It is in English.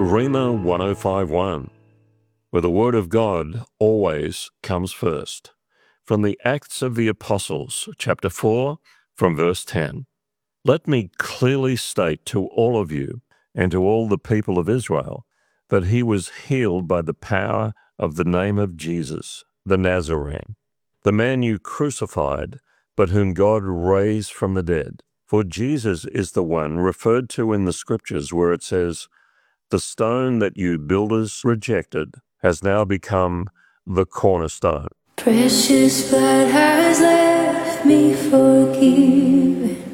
Rhema 1051, where the Word of God always comes first. From the Acts of the Apostles, chapter 4, from verse 10. Let me clearly state to all of you and to all the people of Israel that he was healed by the power of the name of Jesus, the Nazarene, the man you crucified, but whom God raised from the dead. For Jesus is the one referred to in the Scriptures where it says, "The stone that you builders rejected has now become the cornerstone." Precious blood has left me forgiven.